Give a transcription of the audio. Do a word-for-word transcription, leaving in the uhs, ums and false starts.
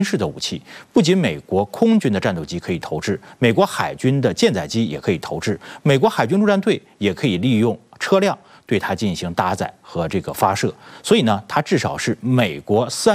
式的武器。不仅美国空军的战斗机可以投掷，美国海军的舰载机也可以投掷，美国海军陆战队也可以利用车辆对它进行搭载和这个发射。所以呢，它至少是美国三。